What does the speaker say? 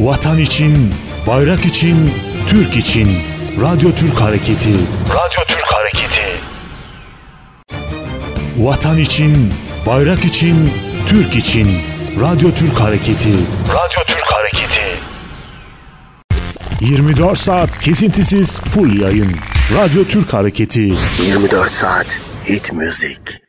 Vatan için, bayrak için, Türk için. Radyo Türk Hareketi. Radyo Türk Hareketi. Vatan için, bayrak için, Türk için. Radyo Türk Hareketi. Radyo Türk Hareketi. 24 saat kesintisiz full yayın. Radyo Türk Hareketi. 24 saat hit müzik.